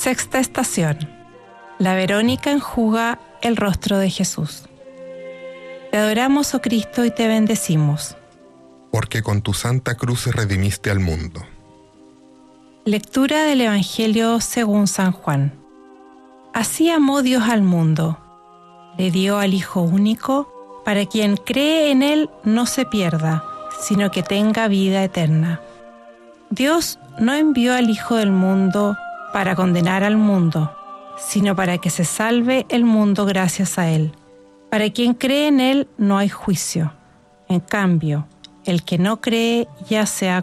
Sexta estación. La Verónica enjuga el rostro de Jesús. Te adoramos, oh Cristo, y te bendecimos. Porque con tu santa cruz redimiste al mundo. Lectura del Evangelio según San Juan. Así amó Dios al mundo. Le dio al Hijo único, para quien cree en Él no se pierda, sino que tenga vida eterna. Dios no envió al Hijo del mundo para condenar al mundo, sino para que se salve el mundo gracias a Él. Para quien cree en Él no hay juicio. En cambio, el que no cree ya se ha